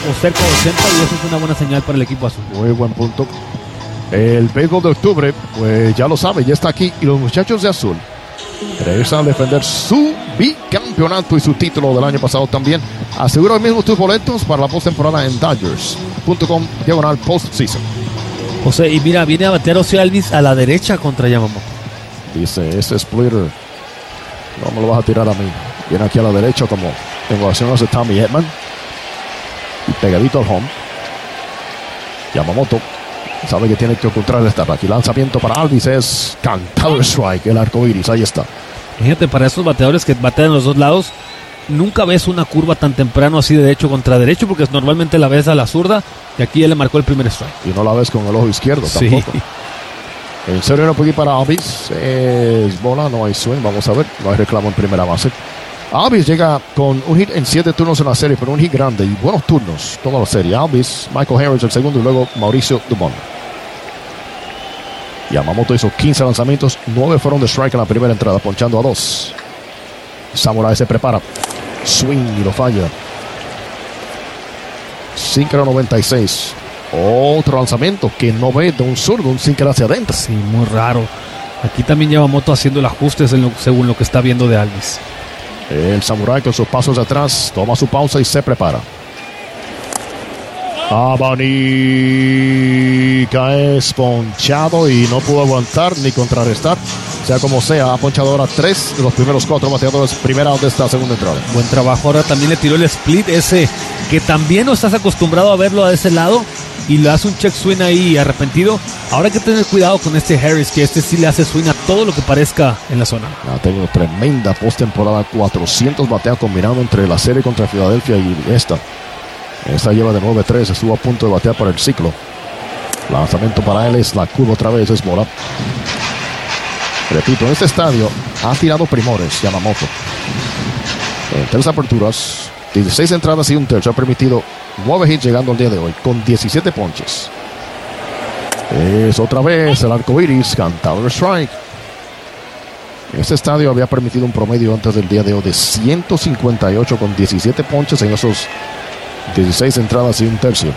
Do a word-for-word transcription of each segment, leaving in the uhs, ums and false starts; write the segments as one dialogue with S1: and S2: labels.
S1: o cerca de ochenta, y eso es una buena señal para el equipo azul.
S2: Muy buen punto. El béisbol de octubre, pues ya lo sabe, ya está aquí, y los muchachos de azul regresan a defender su bicampeonato y su título del año pasado también. Asegura hoy mismo tus boletos para la postemporada en Dodgers punto com diagonal postseason.
S1: José, y mira, viene a batear Ozzie Albies a la derecha contra Yamamoto.
S2: Dice, ese splitter no me lo vas a tirar a mí. Viene aquí a la derecha como en oración hace Tommy Edman. Y pegadito al home. Yamamoto sabe que tiene que ocultar el estar aquí. Lanzamiento para Albies es cantado el strike, el arco iris, ahí está.
S1: Fíjate, para esos bateadores que batean los dos lados, nunca ves una curva tan temprano así de derecho contra derecho, porque normalmente la ves a la zurda, y aquí ya le marcó el primer strike.
S2: Y no la ves con el ojo izquierdo
S1: Sí.
S2: tampoco. En serio no puede ir para Albies. Es bola, no hay swing, vamos a ver. No hay reclamo en primera base. Albies llega con un hit en siete turnos en la serie, pero un hit grande y buenos turnos toda la serie. Albies, Michael Harris el segundo y luego Mauricio Dubon. Yamamoto hizo quince lanzamientos, nueve fueron de strike en la primera entrada, ponchando a dos. Samurai se prepara. Swing y lo falla. Sinker a noventa y seis. Otro lanzamiento que no ve de un zurdo, un sinker hacia adentro.
S1: Sí, muy raro. Aquí también Yamamoto haciendo el ajuste según lo que está viendo de Albies.
S2: El Samurai con sus pasos de atrás toma su pausa y se prepara. Abanica es ponchado y no pudo aguantar ni contrarrestar. Sea como sea, ha ponchado ahora tres de los primeros cuatro bateadores primera de esta segunda entrada.
S1: Buen trabajo. Ahora también le tiró el split ese que también no estás acostumbrado a verlo a ese lado, y le hace un check swing ahí arrepentido. Ahora hay que tener cuidado con este Harris, que este sí le hace swing a todo lo que parezca en la zona.
S2: Ha tenido tremenda postemporada, cuatrocientos bateos combinando entre la serie contra Filadelfia y esta. Esta lleva de nueve tres, estuvo a punto de batear para el ciclo. Lanzamiento para él, es la curva otra vez, es bola. Repito, en este estadio ha tirado primores Yamamoto. En tres aperturas, dieciséis entradas y un tercio, ha permitido nueve hits llegando al día de hoy, con diecisiete ponches. Es otra vez el arco iris, cantado el strike. Este estadio había permitido un promedio antes del día de hoy de ciento cincuenta y ocho con diecisiete ponches en esos dieciséis entradas y un tercio.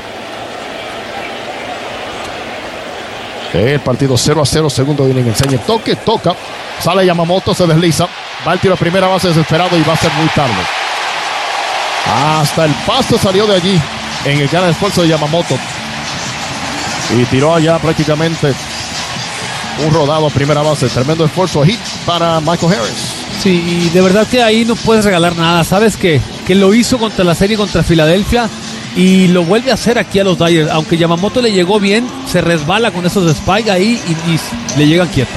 S2: El partido cero a cero, segundo inning, enseña toque, toca, sale Yamamoto, se desliza, va el tiro a primera base desesperado y va a ser muy tarde. Hasta el pasto salió de allí en el gran esfuerzo de Yamamoto y tiró allá prácticamente un rodado a primera base. Tremendo esfuerzo, hit para Michael Harris.
S1: Sí, y de verdad que ahí no puedes regalar nada. Sabes que, que lo hizo contra la serie contra Filadelfia y lo vuelve a hacer aquí a los Dodgers. Aunque Yamamoto le llegó bien, se resbala con esos spikes ahí y, y le llegan quieto.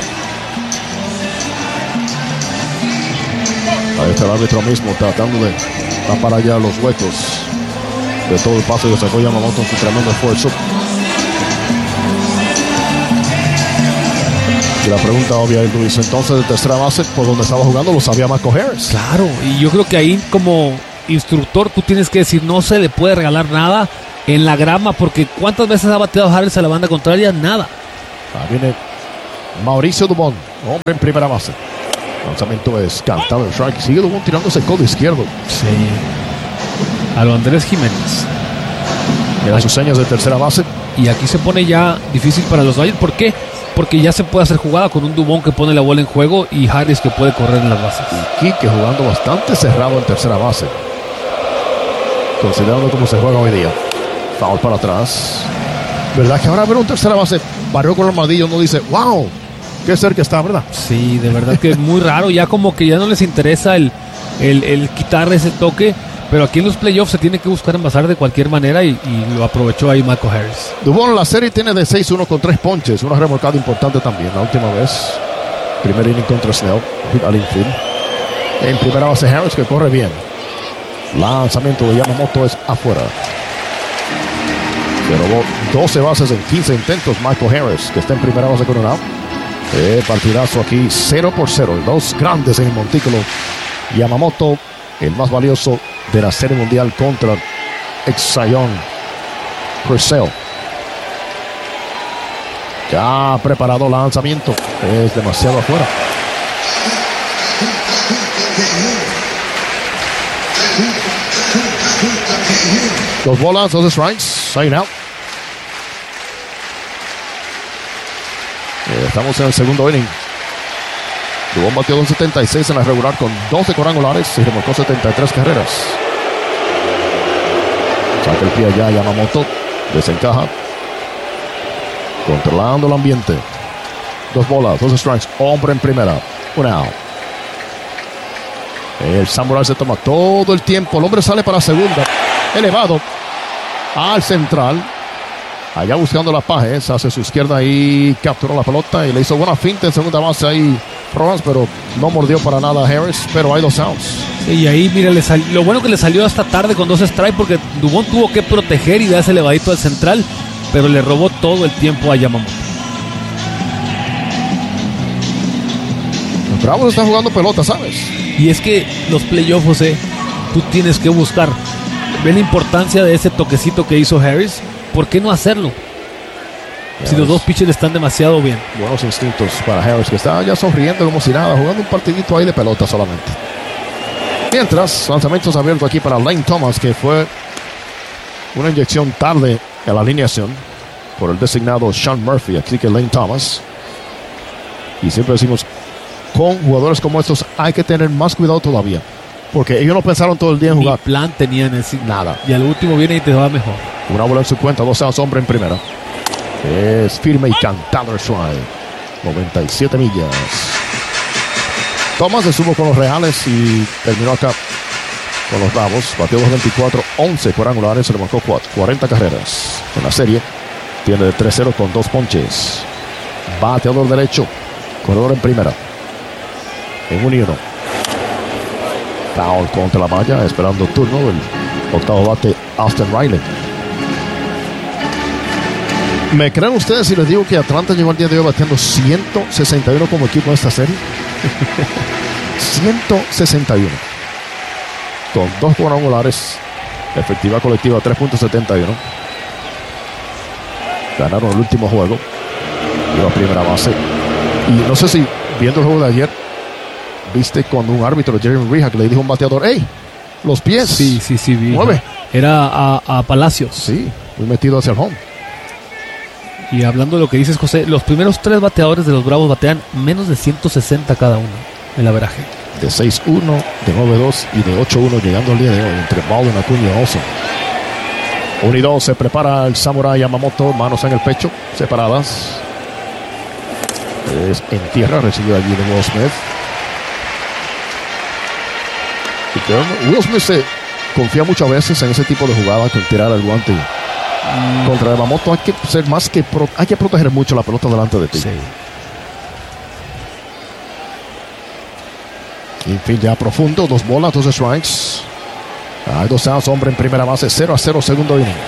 S2: Ahí está el árbitro mismo tratando de tapar allá los huecos de todo el paso que sacó Yamamoto con tremendo esfuerzo. Y la pregunta obvia es, Luis, entonces de tercera base, por donde estaba jugando, lo sabía Michael Harris.
S1: Claro, y yo creo que ahí como instructor tú tienes que decir, no se le puede regalar nada en la grama, porque ¿cuántas veces ha bateado Harris a la banda contraria? Nada.
S2: Ahí viene Mauricio Dubon, hombre en primera base. Lanzamiento es cantado el strike. Sigue Dubon tirándose el codo izquierdo.
S1: Sí. A lo Andrés Jiménez.
S2: Mira sus señas de tercera base.
S1: Y aquí se pone ya difícil para los Dodgers. ¿Por qué? Porque ya se puede hacer jugada con un Dubon que pone la bola en juego y Harris que puede correr en las bases.
S2: Y Quique jugando bastante cerrado en tercera base, considerando cómo se juega hoy día. Foul para atrás. ¿Verdad que ahora ver un tercera base barrió con el armadillo? Uno dice, wow, qué cerca está, ¿verdad?
S1: Sí, de verdad que es muy raro. Ya como que ya no les interesa el, el, el quitar ese toque. Pero aquí en los playoffs se tiene que buscar envasar de cualquier manera y, y lo aprovechó ahí Michael Harris.
S2: Dubon la serie tiene de seis uno con tres ponches. Una remolcada importante también. La última vez, primer inning contra Snell, hit al infield. En primera base Harris que corre bien. Lanzamiento de Yamamoto es afuera. Se robó doce bases en quince intentos Michael Harris, que está en primera base con un out. El partidazo aquí cero por cero. Dos grandes en el montículo. Yamamoto, el más valioso de la Serie Mundial contra ex Cy Young Purcell. Ya preparado lanzamiento. Es demasiado afuera. Dos bolas, dos strikes, sign out. Eh, estamos en el segundo inning. Dubón batió dos setenta y seis en la regular con doce cuadrangulares y remolcó setenta y tres carreras. Saca el pie allá Yamamoto, desencaja, controlando el ambiente. Dos bolas, dos strikes, hombre en primera, un out. El Samurai se toma todo el tiempo, el hombre sale para segunda, elevado al central, allá buscando la Pages, hace su izquierda y capturó la pelota y le hizo buena finta en segunda base ahí Rojas, pero no mordió para nada a Harris, pero hay dos outs.
S1: Y ahí, mira, le sal... lo bueno que le salió hasta tarde con dos strikes porque Dubón tuvo que proteger y darse elevadito al central, pero le robó todo el tiempo a Yamamoto.
S2: Los Bravos están jugando pelota, ¿sabes?
S1: Y es que los playoffs, José, tú tienes que buscar. Ve la importancia de ese toquecito que hizo Harris. ¿Por qué no hacerlo? Si los dos pitchers están demasiado bien.
S2: Buenos instintos para Harris, que está ya sonriendo como si nada, jugando un partidito ahí de pelota solamente. Mientras, lanzamientos abiertos aquí para Lane Thomas, que fue una inyección tarde en la alineación por el designado Sean Murphy. Así que Lane Thomas. Y siempre decimos, con jugadores como estos hay que tener más cuidado todavía, porque ellos no pensaron todo el día en jugar.
S1: Ni plan tenían ese,
S2: nada.
S1: Y al último viene y te va mejor.
S2: Una bola en su cuenta, dos outs, hombre en primera. Es firme y cantado el strike. noventa y siete millas. Thomas se subo con los Reales y terminó acá con los Bravos. Batió dos veinticuatro, once cuadrangulares, se le marcó cuarenta carreras en la serie. Tiene de tres cero con dos ponches. Bateador derecho, corredor en primera. En un y uno. Foul contra la malla, esperando turno. El octavo bate, Austin Riley. ¿Me creen ustedes si les digo que Atlanta llegó al día de hoy bateando ciento sesenta y uno como equipo en esta serie? ciento sesenta y uno. Con dos cuadrangulares. Efectiva colectiva tres punto setenta y uno. Ganaron el último juego. Y la primera base. Y no sé si viendo el juego de ayer viste cuando un árbitro, Jeremy Rehak, le dijo a un bateador: ¡Ey! Los pies.
S1: Sí, sí, sí. Vi.
S2: Mueve.
S1: Era a, a Palacios.
S2: Sí, muy metido hacia el home.
S1: Y hablando de lo que dices, José, los primeros tres bateadores de los Bravos batean menos de ciento sesenta cada uno en el averaje.
S2: De seis uno, de nueve dos y de ocho uno llegando al día de hoy entre Baldwin, Acuña y Olson. uno y dos, se prepara el Samurai Yamamoto, manos en el pecho, separadas. Es en tierra, recibido allí de Will Smith. Y Will Smith se confía muchas veces en ese tipo de jugada con tirar el guante. Mm. Contra Yamamoto hay que ser más que pro, hay que proteger mucho la pelota delante de ti.
S1: Sí.
S2: Infield ya profundo, dos bolas, dos strikes. Hay dos outs, hombre en primera base, cero a cero, segundo inning.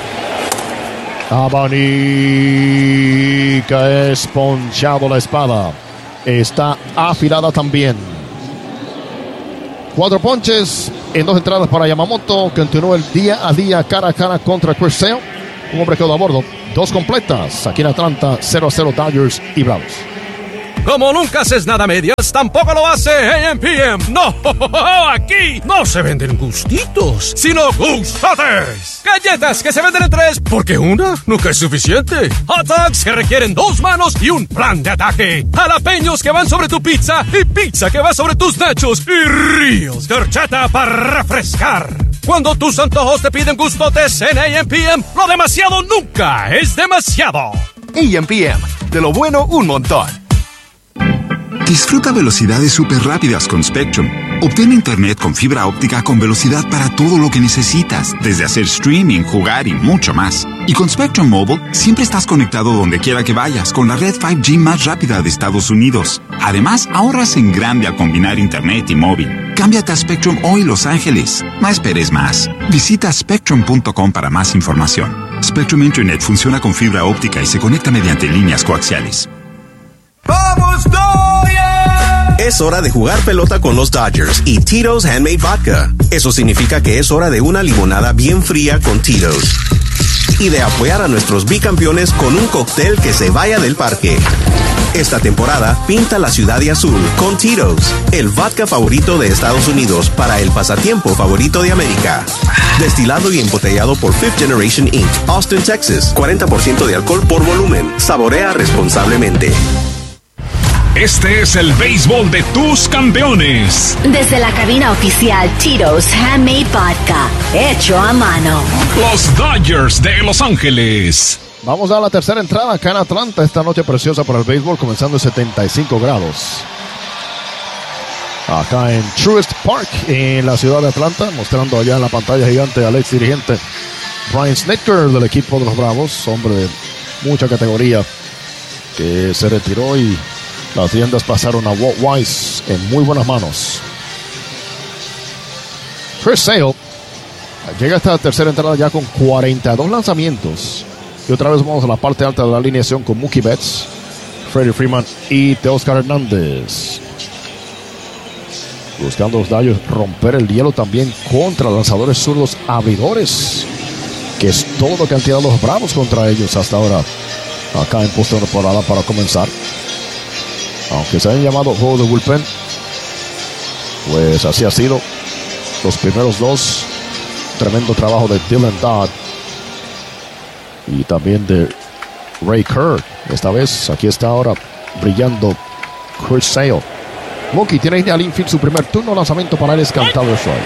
S2: Abanica es ponchado la espada. Está afilada también. Cuatro ponches en dos entradas para Yamamoto. Continuó el día a día cara a cara contra Chris Sale. Un hombre quedó a bordo. Dos completas. Aquí en Atlanta, cero a cero Dodgers y Bravos.
S3: Como nunca haces nada a medias, tampoco lo hace A M P M. No, aquí no se venden gustitos, sino gustotes. Galletas que se venden en tres, porque una nunca es suficiente. Hot dogs que requieren dos manos y un plan de ataque. Jalapeños que van sobre tu pizza y pizza que va sobre tus nachos. Y ríos de horchata para refrescar. Cuando tus antojos te piden gustotes en A M P M, lo demasiado nunca es demasiado.
S4: A M P M, de lo bueno un montón.
S5: Disfruta velocidades súper rápidas con Spectrum. Obtén internet con fibra óptica con velocidad para todo lo que necesitas, desde hacer streaming, jugar y mucho más. Y con Spectrum Mobile, siempre estás conectado donde quiera que vayas con la red cinco G más rápida de Estados Unidos. Además, ahorras en grande al combinar internet y móvil. Cámbiate a Spectrum hoy, Los Ángeles. No esperes más. Visita spectrum punto com para más información. Spectrum Internet funciona con fibra óptica y se conecta mediante líneas coaxiales.
S4: ¡Vamos, Dodgers! Es hora de jugar pelota con los Dodgers y Tito's Handmade Vodka. Eso significa que es hora de una limonada bien fría con Tito's. y de apoyar a nuestros bicampeones con un cóctel que se vaya del parque. Esta temporada, pinta la ciudad de azul con Tito's, el vodka favorito de Estados Unidos para el pasatiempo favorito de América. Destilado y embotellado por Fifth Generation incorporated, Austin, Texas. cuarenta por ciento de alcohol por volumen. Saborea responsablemente.
S6: Este es el béisbol de tus campeones.
S7: Desde la cabina oficial Tito's Handmade Vodka, hecho a mano.
S6: Los Dodgers de Los Ángeles.
S2: Vamos a la tercera entrada acá en Atlanta, esta noche preciosa para el béisbol, comenzando en setenta y cinco grados. Acá en Truist Park, en la ciudad de Atlanta, mostrando allá en la pantalla gigante al ex dirigente Brian Snitker del equipo de los Bravos, hombre de mucha categoría, que se retiró y las riendas pasaron a Walt Weiss en muy buenas manos. Chris Sale llega a esta tercera entrada ya con cuarenta y dos lanzamientos. Y otra vez vamos a la parte alta de la alineación con Mookie Betts, Freddie Freeman y Teoscar Hernández. Buscando los Dodgers romper el hielo también contra lanzadores zurdos abridores, que es todo lo que han tirado los Bravos contra ellos hasta ahora, acá en postemporada para comenzar. Aunque se hayan llamado juego de bullpen, pues así ha sido. Los primeros dos, tremendo trabajo de Dylan Dodd y también de Ray Kerr. Esta vez, aquí está ahora brillando Chris Sale. Mookie tiene al infield su primer turno, lanzamiento para él es cantado de strike.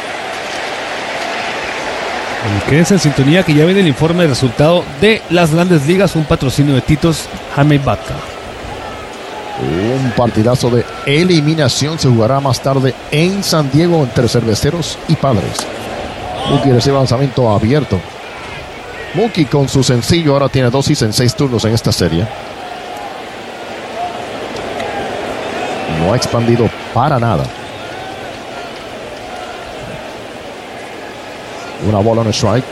S1: Quédense en sintonía que ya viene el informe de resultado de las Grandes Ligas, un patrocinio de Tito's Handmade Vodka.
S2: Un partidazo de eliminación se jugará más tarde en San Diego entre Cerveceros y Padres. Mookie recibe lanzamiento abierto. Mookie con su sencillo ahora tiene dos hits en seis turnos en esta serie. No ha expandido para nada. Una bola en el strike.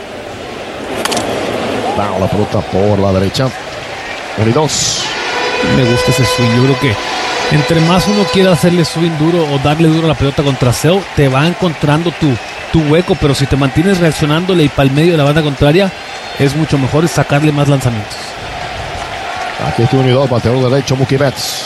S2: Va la pelota por la derecha. uno y dos.
S1: Me gusta ese swing. Yo creo que entre más uno quiera hacerle swing duro o darle duro a la pelota contra Sale, te va encontrando tu, tu hueco. Pero si te mantienes reaccionándole y para el medio de la banda contraria, es mucho mejor sacarle más lanzamientos.
S2: Aquí está uno y dos, bateador derecho Mookie Betts.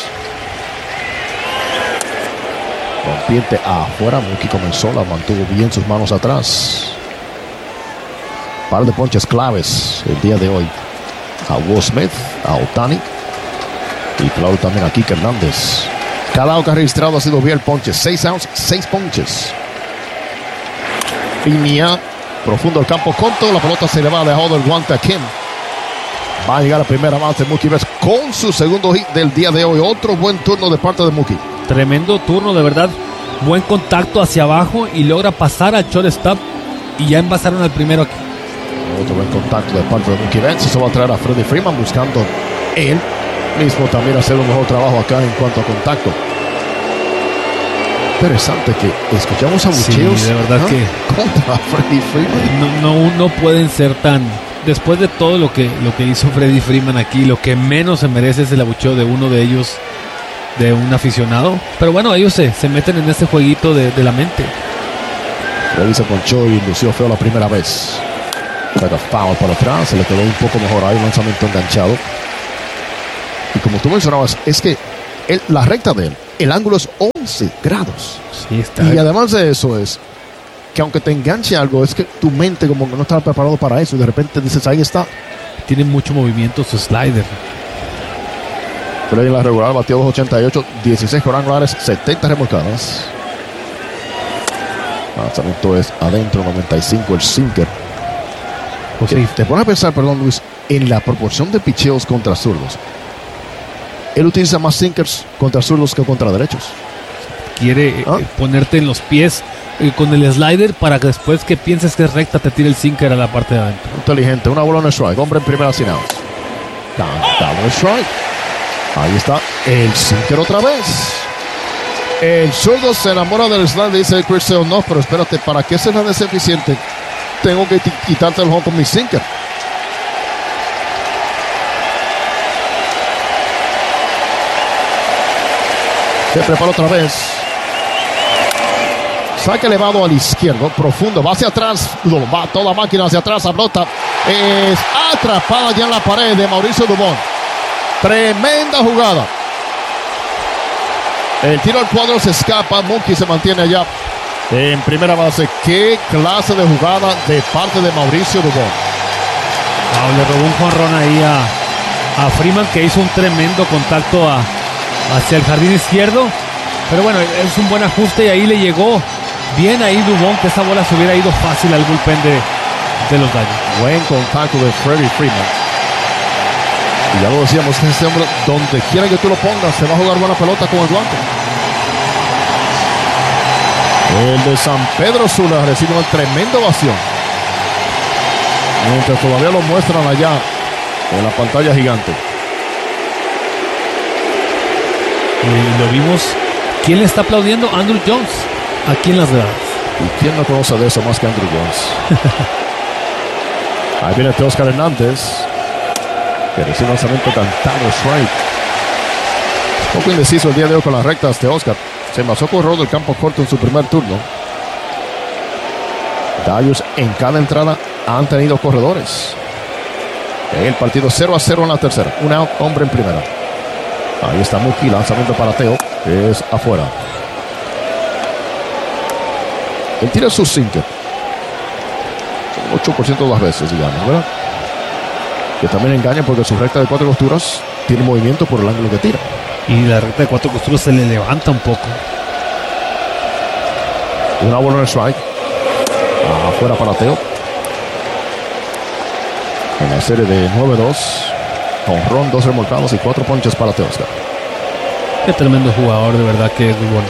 S2: Rompiente afuera. Mookie comenzó, la mantuvo bien sus manos atrás. Par de ponches claves el día de hoy. A Will Smith, a Ohtani. Y claro también a Kike Hernández. Cada out que ha registrado ha sido bien ponches. Seis outs, seis ponches. Línea profundo el campo corto. La pelota se le va dejado del guante a Kim. Va a llegar a primera base Mookie Betts con su segundo hit del día de hoy. Otro buen turno de parte de Mookie.
S1: Tremendo turno, de verdad. Buen contacto hacia abajo y logra pasar al shortstop. Y ya envasaron al primero aquí.
S2: Otro buen contacto de parte de Mookie Betts. Eso va a traer a Freddie Freeman buscando él mismo también hacer un mejor trabajo acá en cuanto a contacto. Interesante que escuchamos abucheos.
S1: Sí, de verdad, ¿no?, que
S2: contra Freddie Freeman.
S1: No, no, no pueden ser tan. Después de todo lo que, lo que hizo Freddie Freeman aquí, lo que menos se merece es el abucheo de uno de ellos, de un aficionado. Pero bueno, ellos se, se meten en este jueguito de, de la mente.
S2: Freddie se ponchó y lució feo la primera vez. Saca foul para atrás, se le quedó un poco mejor ahí, un lanzamiento enganchado. Y como tú mencionabas, es que él, la recta de él, el ángulo es once grados.
S1: Sí, está.
S2: Y además de eso es que aunque te enganche algo, es que tu mente como que no estaba preparado para eso y de repente dices, ahí está.
S1: Tiene mucho movimiento su slider.
S2: Pero en la regular batió dos ochenta y ocho, dieciséis cuadrangulares, setenta remolcadas. Lanzamiento es adentro, noventa y cinco el sinker.
S1: Pues sí.
S2: Te pones a pensar, perdón Luis, en la proporción de picheos contra zurdos. Él utiliza más sinkers contra zurdos que contra derechos.
S1: Quiere ¿Ah? eh, ponerte en los pies eh, con el slider para que después que pienses que es recta te tire el sinker a la parte de adentro.
S2: Inteligente, una bola en el strike, hombre en primera sin outs. Cantado el strike. Ahí está el sinker otra vez. El zurdo se enamora del slider, dice Chris Sale, no, pero espérate, ¿para qué ser tan deseficiente? Tengo que quitarte el home con mi sinker. Se prepara otra vez. Saque elevado al izquierdo, profundo, va hacia atrás, va toda máquina hacia atrás, a pelota Es atrapada ya en la pared de Mauricio Dubón. Tremenda jugada. El tiro al cuadro se escapa. Mookie se mantiene allá en primera base. Qué clase de jugada de parte de Mauricio Dubón.
S1: Wow, le robó un jonrón ahí a, a Freeman, que hizo un tremendo contacto a, hacia el jardín izquierdo. Pero bueno, es un buen ajuste y ahí le llegó bien ahí Dubón, que esa bola se hubiera ido fácil al bullpen de, de los Dodgers.
S2: Buen contacto de Freddie Freeman. Y ya lo decíamos, este hombre, donde quiera que tú lo pongas, se va a jugar buena pelota con el guante. El de San Pedro Sula recibe una tremenda ovación. Mientras todavía lo muestran allá en la pantalla gigante.
S1: Y lo vimos. ¿Quién le está aplaudiendo? Andrew Jones, aquí en Las Vegas.
S2: ¿Y quién no conoce de eso más que Andrew Jones? Ahí viene Teóscar Hernández, que recibe un lanzamiento cantado, strike. Un poco indeciso el día de hoy con las rectas de Oscar. Se envasó con error del campo corto en su primer turno. Dodgers en cada entrada han tenido corredores. El partido cero a cero en la tercera. Un out, hombre en primera. Ahí está Mookie, lanzamiento para Teo. Es afuera. Él tira su sinker. ocho por ciento de las veces, digamos, ¿verdad? Que también engaña porque su recta de cuatro costuras tiene movimiento por el ángulo que tira.
S1: Y la recta de cuatro costuras se le levanta un poco.
S2: Una bola en el strike. Afuera para Teo. En la serie de nueve dos. Jonrón, dos remolcados y cuatro ponches para Teóscar.
S1: Qué tremendo jugador, de verdad que es muy bueno.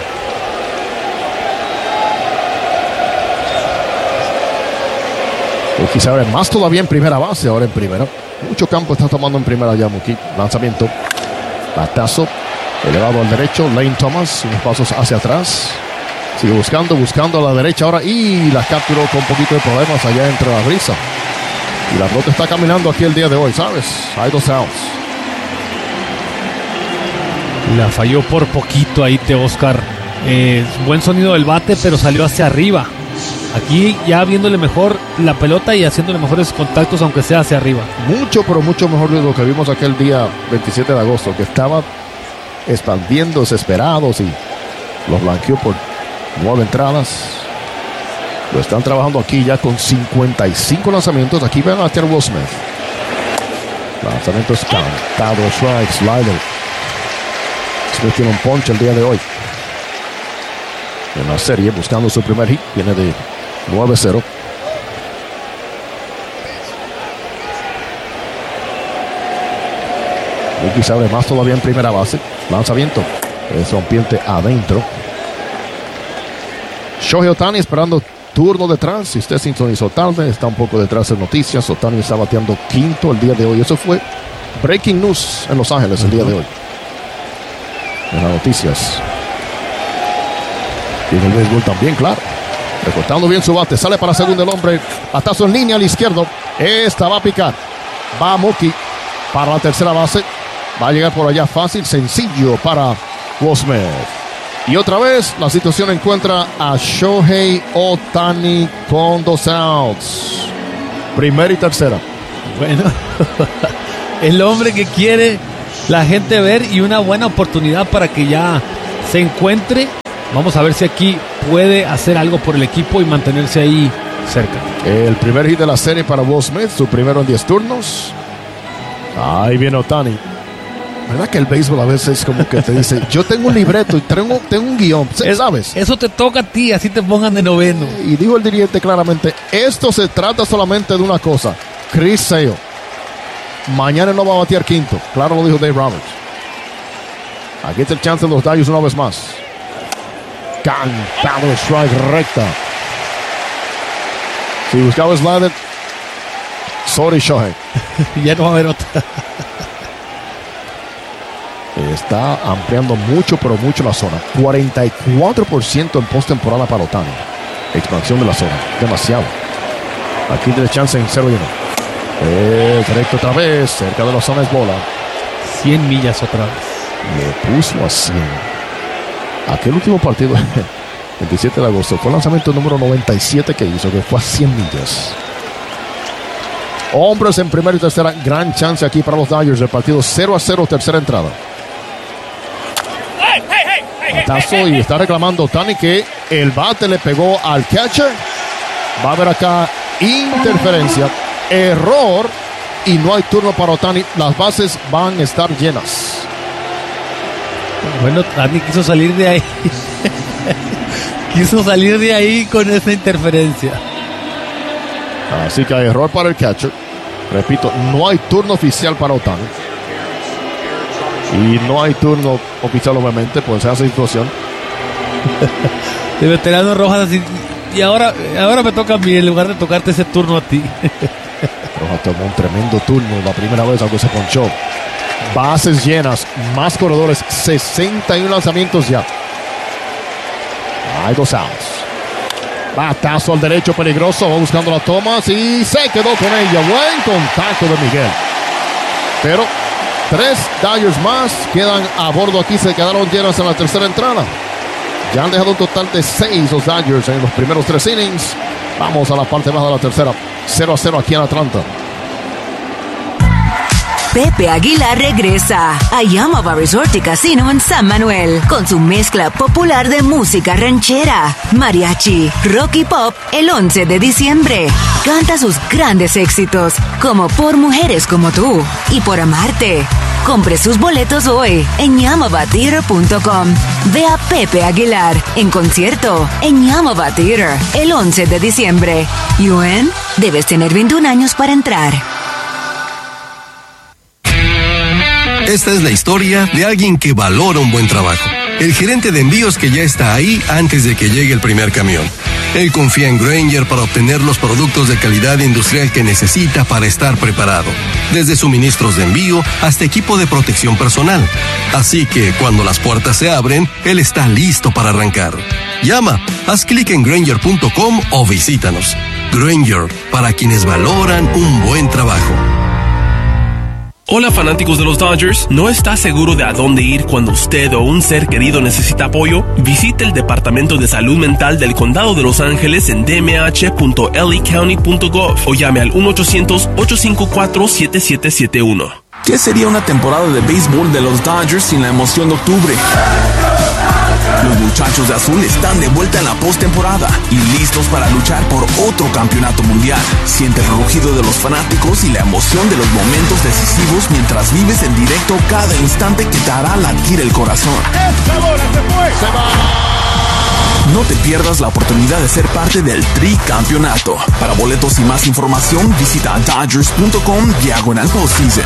S2: Y quizá ahora más todavía en primera base, ahora en primera. Mucho campo está tomando en primera ya Mookie. Lanzamiento. Batazo. Elevado al derecho. Lane Thomas. Unos pasos hacia atrás. Sigue buscando, buscando a la derecha ahora. Y la capturó con un poquito de problemas allá entre la brisa. Y la pelota está caminando aquí el día de hoy, ¿sabes? Hay dos outs.
S1: La falló por poquito ahí Teóscar. Eh, buen sonido del bate, pero salió hacia arriba. Aquí ya viéndole mejor la pelota y haciéndole mejores contactos, aunque sea hacia arriba.
S2: Mucho, pero mucho mejor de lo que vimos aquel día veintisiete de agosto, que estaba expandiendo desesperados y los blanqueó por nueve entradas. Lo están trabajando aquí ya con cincuenta y cinco lanzamientos. Aquí ven a Will Smith. Lanzamientos cantado, strike, slider. Smith tiene un ponche el día de hoy. En la serie, buscando su primer hit, viene de nueve cero. Mookie se abre más todavía en primera base. Lanzamiento. Es rompiente adentro. Shohei Ohtani esperando turno detrás. Si usted sintonizó tarde, está un poco detrás de noticias. Ohtani está bateando quinto el día de hoy. Eso fue breaking news en Los Ángeles el día de hoy. En las noticias. Y en el béisbol también, claro. Recortando bien su bate. Sale para segundo el hombre. Batazo en línea al izquierdo. Esta va a picar. Va Mookie para la tercera base. Va a llegar por allá fácil. Sencillo para Will Smith. Y otra vez la situación encuentra a Shohei Ohtani con dos outs. Primera y tercera.
S1: Bueno, el hombre que quiere la gente ver y una buena oportunidad para que ya se encuentre. Vamos a ver si aquí puede hacer algo por el equipo y mantenerse ahí cerca.
S2: El primer hit de la serie para Will Smith, su primero en diez turnos. Ahí viene Ohtani. ¿Verdad que el béisbol a veces como que te dice, yo tengo un libreto y tengo, tengo un guión, ¿sabes?
S1: Eso te toca a ti, así te pongan de noveno.
S2: Y dijo el dirigente claramente, esto se trata solamente de una cosa. Chris Sale, mañana no va a batear quinto. Claro, lo dijo Dave Roberts. Aquí está el chance de los Dodgers una vez más. Cantado strike recta. Si buscaba slider, sorry Shohei.
S1: Ya no va a haber otra.
S2: Está ampliando mucho, pero mucho la zona. cuarenta y cuatro por ciento en postemporada para Ohtani. Expansión de la zona. Demasiado. Aquí tiene chance en cero y uno. Es recto otra vez. Cerca de la zona es bola.
S1: cien millas otra vez.
S2: Le puso a cien. Aquel último partido, veintisiete de agosto, fue el lanzamiento número noventa y siete que hizo, que fue a cien millas. Hombres en primera y tercera. Gran chance aquí para los Dodgers. El partido cero a cero, tercera entrada. Batazo y está reclamando Ohtani que el bate le pegó al catcher. Va a haber acá interferencia. Error. Y no hay turno para Ohtani. Las bases van a estar llenas.
S1: Bueno, Ohtani quiso salir de ahí. quiso salir de ahí con esa interferencia.
S2: Así que hay error para el catcher. Repito, no hay turno oficial para Ohtani. Y no hay turno oficial, obviamente, por esa situación.
S1: De veterano Rojas así. Y ahora, ahora me toca a mí en lugar de tocarte ese turno a ti.
S2: Rojas tomó un tremendo turno la primera vez, aunque se ponchó. Bases llenas, más corredores, sesenta y uno lanzamientos ya. Hay dos outs. Batazo al derecho peligroso, va buscando la toma y se quedó con ella. Buen contacto de Miguel. Pero tres Dodgers más quedan a bordo aquí, se quedaron llenas en la tercera entrada. Ya han dejado un total de seis los Dodgers en los primeros tres innings. Vamos a la parte baja de la tercera. cero a cero aquí en Atlanta.
S7: Pepe Aguilar regresa a Yamava Resort y Casino en San Manuel con su mezcla popular de música ranchera, mariachi, rock y pop el once de diciembre. Canta sus grandes éxitos como Por Mujeres Como Tú y Por Amarte. Compre sus boletos hoy en yamava theater punto com. Ve a Pepe Aguilar en concierto en Yamava Theater el once de diciembre. U N, debes tener veintiún años para entrar.
S8: Esta es la historia de alguien que valora un buen trabajo. El gerente de envíos que ya está ahí antes de que llegue el primer camión. Él confía en Grainger para obtener los productos de calidad industrial que necesita para estar preparado. Desde suministros de envío hasta equipo de protección personal. Así que cuando las puertas se abren, él está listo para arrancar. Llama, haz clic en Grainger punto com o visítanos. Grainger, para quienes valoran un buen trabajo.
S9: Hola fanáticos de los Dodgers, ¿no está seguro de a dónde ir cuando usted o un ser querido necesita apoyo? Visite el Departamento de Salud Mental del Condado de Los Ángeles en d m h punto l a county punto gov o llame al uno ochocientos, ocho cinco cuatro, siete siete siete uno.
S10: ¿Qué sería una temporada de béisbol de los Dodgers sin la emoción de octubre? Los muchachos de azul están de vuelta en la postemporada y listos para luchar por otro campeonato mundial. Siente el rugido de los fanáticos y la emoción de los momentos decisivos mientras vives en directo cada instante que te hará latir el corazón. No te pierdas la oportunidad de ser parte del tricampeonato. Para boletos y más información, visita dodgers punto com diagonal postseason.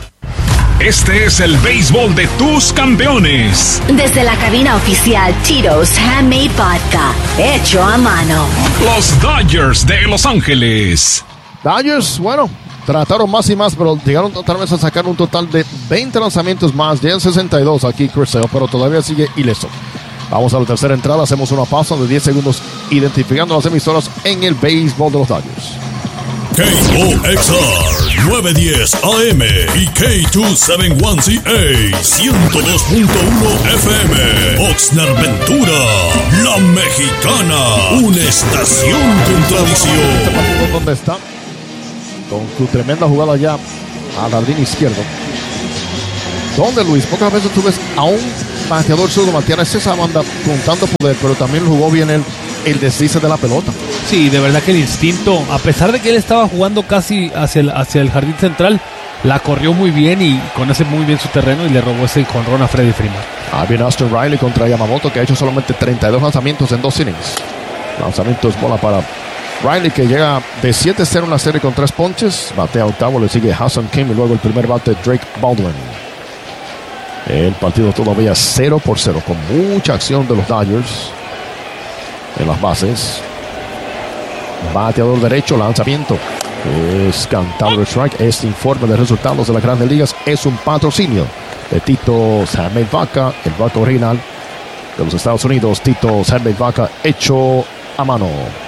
S6: Este es el béisbol de tus campeones.
S7: Desde la cabina oficial Tito's Handmade Vodka, hecho a mano.
S6: Los Dodgers de Los Ángeles.
S2: Dodgers, bueno, trataron más y más, pero llegaron otra vez a sacar un total de veinte lanzamientos más, ya en sesenta y dos aquí Chris Sale, pero todavía sigue ileso. Vamos a la tercera entrada, hacemos una pausa de diez segundos identificando las emisoras en el béisbol de los Dodgers.
S11: K O X R nueve diez A M y K doscientos setenta y uno C A ciento dos punto uno F M. Oxnard Ventura, la mexicana, una estación con tradición.
S2: ¿Dónde está? Con su tremenda jugada ya al jardín izquierdo. ¿Dónde, Luis? Pocas veces tú ves a un bateador zurdo batear esa banda contando poder, pero también jugó bien el, el deslice de la pelota.
S1: Sí, de verdad que el instinto, a pesar de que él estaba jugando casi hacia el, hacia el jardín central, la corrió muy bien y conoce muy bien su terreno y le robó ese jonrón a Freddie Freeman.
S2: Ah, bien Austin Riley contra Yamamoto, que ha hecho solamente treinta y dos lanzamientos en dos innings. Lanzamientos bola para Riley, que llega de siete cero en la serie con tres ponches. Batea octavo, le sigue Hassan Kim y luego el primer bate Drake Baldwin. El partido todavía cero por cero, con mucha acción de los Dodgers en las bases. Bateador derecho, lanzamiento. Es cantado el strike. Este informe de resultados de las Grandes Ligas es un patrocinio de Tito's Handmade Vodka, el vodka original de los Estados Unidos. Tito's Handmade Vodka, hecho a mano.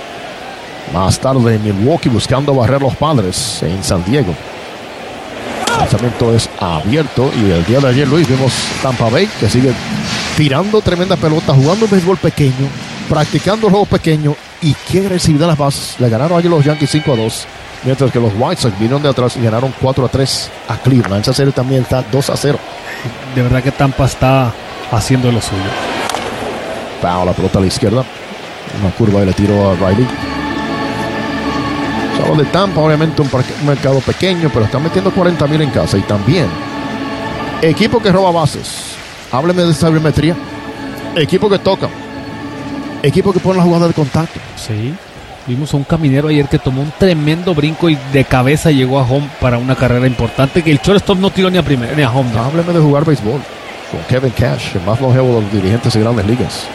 S2: Más tarde en Milwaukee, buscando barrer los Padres en San Diego. El lanzamiento es abierto y el día de ayer, Luis, vimos Tampa Bay que sigue tirando tremenda pelota, jugando un béisbol pequeño, practicando el juego pequeño y qué agresividad las bases. Le ganaron ayer los Yankees cinco a dos Mientras que los White Sox vinieron de atrás y ganaron cuatro a tres a Cleveland. Esa serie también está dos a cero.
S1: De verdad que Tampa está haciendo lo suyo.
S2: Pau, la pelota a la izquierda. Una curva y le tiró a Riley. Solo de Tampa, obviamente un, parque, un mercado pequeño, pero están metiendo cuarenta mil en casa. Y también, equipo que roba bases. Hábleme de sabermetría. Equipo que toca. Equipo que pone la jugada de contacto.
S1: Sí. Vimos a un caminero ayer que tomó un tremendo brinco y de cabeza llegó a home para una carrera importante que el shortstop no tiró ni a primera ni a home.
S2: No. Hábleme de jugar béisbol con Kevin Cash, el más longevo de los dirigentes de grandes ligas.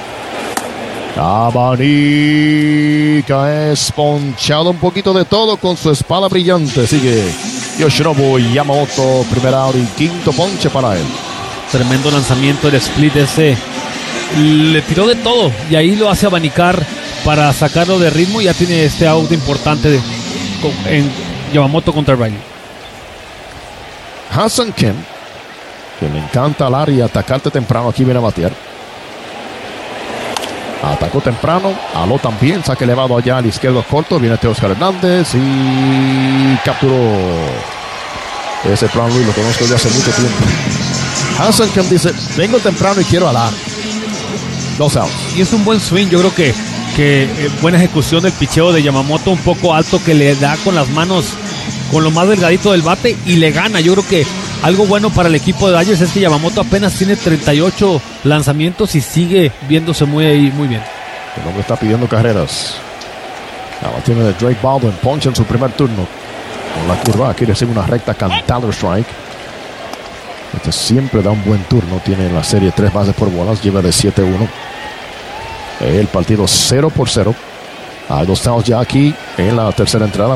S2: Abanica es ponchado un poquito de todo con su espada brillante. Sigue Yoshinobu Yamamoto, primera out y quinto ponche para él.
S1: Tremendo lanzamiento, el split ese. Le tiró de todo y ahí lo hace abanicar para sacarlo de ritmo. Ya tiene este out importante de, en Yamamoto contra Riley.
S2: Ha-Seong Kim, que le encanta al área atacarte temprano, aquí viene a batear. Atacó temprano, aló también, saque elevado allá al izquierdo corto, viene Teoscar Hernández y capturó. Ese plan Luis lo conozco de hace mucho tiempo. Ha-Seong Kim dice, vengo temprano y quiero alar. Dos outs.
S1: Y es un buen swing, yo creo que, que eh, buena ejecución del picheo de Yamamoto, un poco alto que le da con las manos, con lo más delgadito del bate y le gana. Yo creo que algo bueno para el equipo de Dodgers es que Yamamoto apenas tiene treinta y ocho lanzamientos y sigue viéndose muy, muy bien.
S2: El hombre está pidiendo carreras. Ahora tiene de Drake Baldwin, poncha en su primer turno. Con la curva, aquí recibe una recta cantada strike. Este siempre da un buen turno. Tiene en la serie tres bases por bolas, lleva de siete uno. El partido cero por cero. Hay dos outs ya aquí en la tercera entrada.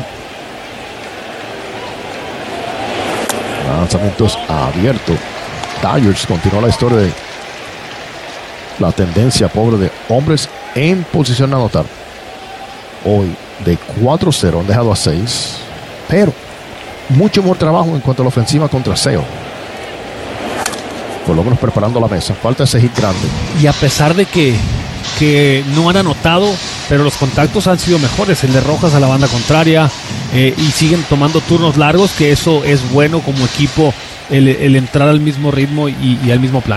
S2: Lanzamientos abiertos. Dodgers continúa la historia de la tendencia pobre de hombres en posición de anotar. Hoy de cuatro cero han dejado a seis, pero mucho más trabajo en cuanto a la ofensiva contra Seo. Por lo menos preparando la mesa. Falta ese hit grande.
S1: Y a pesar de que, que no han anotado, pero los contactos han sido mejores. El de Rojas a la banda contraria. Eh, y siguen tomando turnos largos, que eso es bueno como equipo, el, el entrar al mismo ritmo y, y al mismo plan.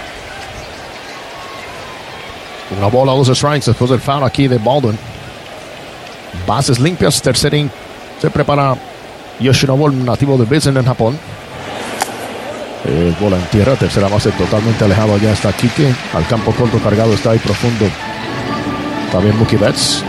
S2: Una bola, dos strikes después del foul aquí de Baldwin. Bases limpias, tercer inning. Se prepara Yoshinobu, nativo de Bison en Japón. Eh, bola en tierra, tercera base totalmente alejado. Allá está Kike, al campo corto cargado está ahí profundo. También Mookie Betts.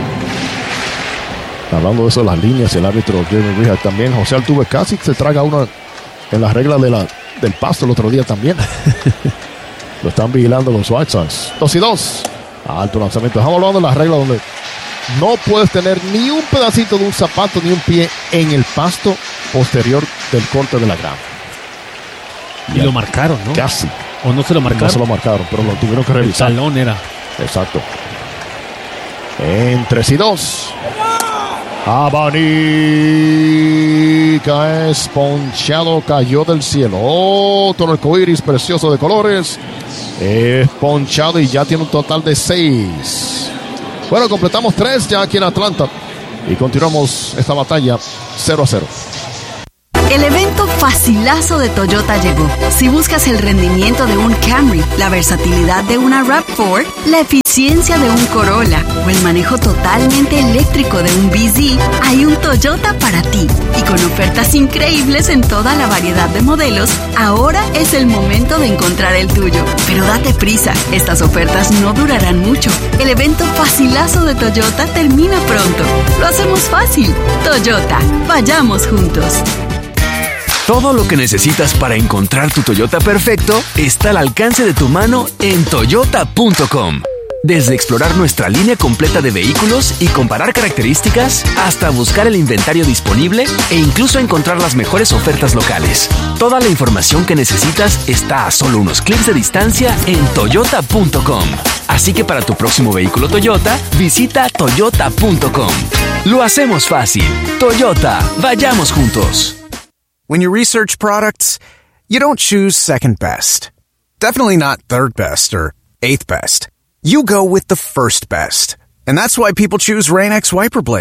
S2: Hablando de eso, las líneas, el árbitro Jeremy Rehak también. José Altuve casi se traga uno en las reglas de la, del pasto el otro día también. Lo están vigilando los White Sox. Dos y dos. Alto lanzamiento. Estamos hablando de las reglas donde no puedes tener ni un pedacito de un zapato ni un pie en el pasto posterior del corte de la grama.
S1: Y, y lo marcaron, ¿no?
S2: Casi.
S1: O no se lo marcaron.
S2: No se lo marcaron, pero lo tuvieron que revisar.
S1: El talón era.
S2: Exacto. En tres y dos. Abanica es ponchado, cayó del cielo. Otro arcoíris precioso de colores. Es ponchado y ya tiene un total de seis. Bueno, completamos tres ya aquí en Atlanta. Y continuamos esta batalla cero a cero.
S7: El evento facilazo de Toyota llegó. Si buscas el rendimiento de un Camry, la versatilidad de una RAV cuatro, la eficiencia de un Corolla o el manejo totalmente eléctrico de un B Z, hay un Toyota para ti. Y con ofertas increíbles en toda la variedad de modelos, ahora es el momento de encontrar el tuyo. Pero date prisa, estas ofertas no durarán mucho. El evento facilazo de Toyota termina pronto. Lo hacemos fácil. Toyota, vayamos juntos.
S12: Todo lo que necesitas para encontrar tu Toyota perfecto está al alcance de tu mano en toyota punto com. Desde explorar nuestra línea completa de vehículos y comparar características, hasta buscar el inventario disponible e incluso encontrar las mejores ofertas locales. Toda la información que necesitas está a solo unos clics de distancia en toyota punto com. Así que para tu próximo vehículo Toyota, visita toyota punto com. Lo hacemos fácil. Toyota, vayamos juntos.
S13: When you research products, you don't choose second best. Definitely not third best or eighth best. You go with the first best. And that's why people choose Rain-X wiper blades.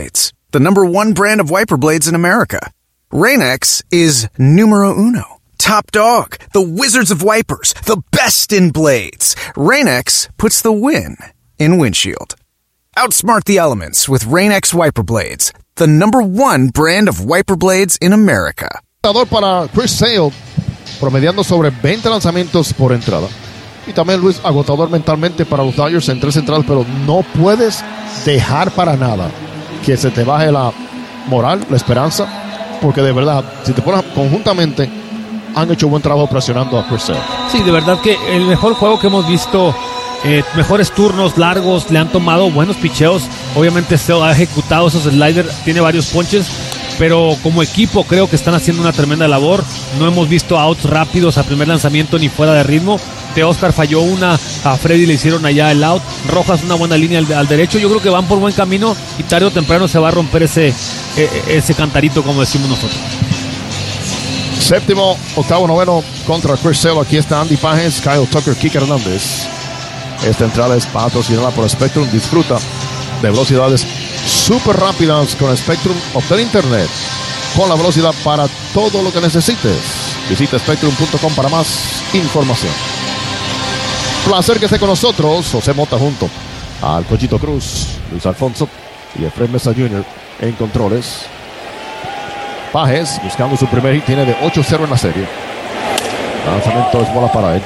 S13: the number one brand of wiper blades in America. Rain-X is numero uno. Top dog, the wizards of wipers, the best in blades. Rain-X puts the win in windshield. Outsmart the elements with Rain-X wiper blades, the number one brand of wiper blades in America.
S2: Para Chris Sale, promediando sobre veinte lanzamientos por entrada. Y también, Luis, agotador mentalmente para los Dodgers en tres entradas, pero no puedes dejar para nada que se te baje la moral, la esperanza, porque de verdad, si te pones conjuntamente, han hecho buen trabajo presionando a Chris Sale.
S1: Sí, de verdad que el mejor juego que hemos visto, eh, mejores turnos largos, le han tomado buenos picheos. Obviamente Sale ha ejecutado esos sliders, tiene varios ponches, pero como equipo creo que están haciendo una tremenda labor. No hemos visto outs rápidos a primer lanzamiento ni fuera de ritmo. De Oscar falló una, a Freddy le hicieron allá el out. Rojas una buena línea al, al derecho. Yo creo que van por buen camino y tarde o temprano se va a romper ese, ese cantarito, como decimos nosotros.
S2: Séptimo, octavo, noveno contra Chris Sale. Aquí está Andy Pages, Kyle Tucker, Kike Hernández. Esta entrada es patrocinada por Spectrum. Disfruta de velocidades súper rápidas con Spectrum. Obtén internet con la velocidad para todo lo que necesites. Visita spectrum punto com para más información. Placer que esté con nosotros. José Mota junto al Pochito Cruz, Luis Alfonso y Efraín Mesa junior en controles. Pages buscando su primer hit, tiene de ocho cero en la serie. Lanzamiento es bola para él.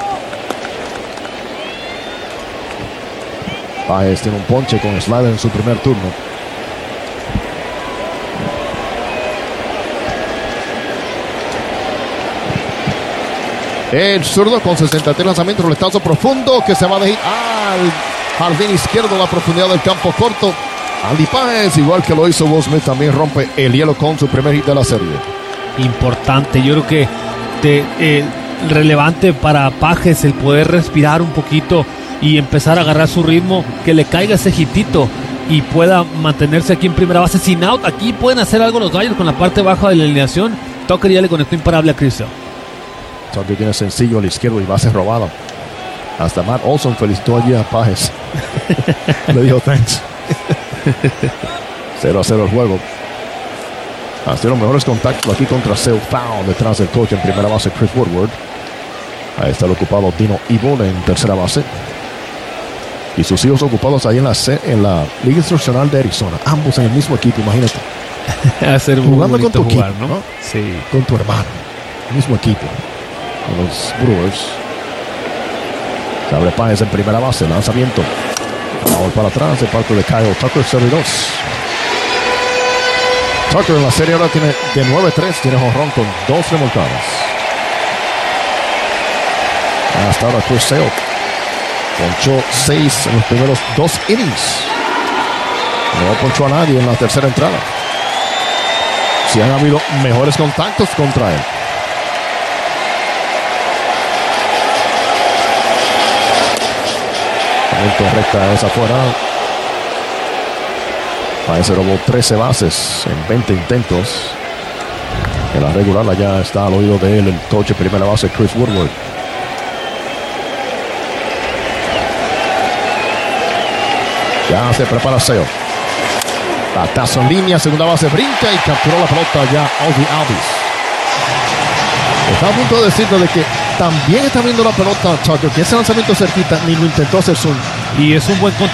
S2: Pages tiene un ponche con slider en su primer turno. El zurdo con sesenta y tres lanzamientos, roletazo profundo que se va a dejar al jardín izquierdo, la profundidad del campo corto. Andy Pages, igual que lo hizo Will Smith, también rompe el hielo con su primer hit de la serie.
S1: Importante, yo creo que de, eh, relevante para Pages el poder respirar un poquito y empezar a agarrar su ritmo, que le caiga ese hitito y pueda mantenerse aquí en primera base sin out. Aquí pueden hacer algo los Dodgers con la parte baja de la alineación. Tucker ya le conectó imparable a Chris Sale.
S2: Tucker tiene sencillo al izquierdo y base robada. Hasta Matt Olson felicitó allí a Pages. Le dijo thanks. cero a cero el juego. Hasta los mejores contactos aquí contra Sale. Foul detrás del coach en primera base, Chris Woodward. Ahí está el ocupado Dino Ibon en tercera base. Y sus hijos ocupados ahí en la, C, en la Liga Instruccional de Arizona. Ambos en el mismo equipo, imagínate.
S1: Hacer
S2: jugando con tu
S1: jugar,
S2: equipo,
S1: ¿no?
S2: ¿no?
S1: Sí.
S2: Con tu hermano. Mismo equipo. Con los Brewers. Se abre Pages en primera base. Lanzamiento. Foul para atrás de parte de Kyle Tucker, cero y dos. Tucker en la serie ahora tiene de nueve tres. Tiene jonrón con dos remolcadas. Hasta ahora Chris Sale ponchó seis en los primeros dos innings. No ponchó a nadie en la tercera entrada. Sí han habido mejores contactos contra él. Correcta esa afuera. Pages robó trece bases en veinte intentos. En la regular allá está al oído de él el coach de primera base, Chris Woodward. Ya se prepara Sale. Batazo en línea, segunda base, brinca y capturó la pelota ya Ozzie Albies. Está a punto de decirte de que también está viendo la pelota Tucker, que ese lanzamiento cerquita ni lo intentó hacer zoom.
S1: Y es un buen